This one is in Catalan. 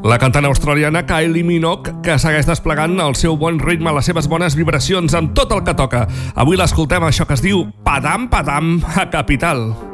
La cantant australiana Kylie Minogue, que segueix desplegant el seu bon ritme, les seves bones vibracions amb tot el que toca. Avui l'escoltem, això que es diu Padam Padam a Capital.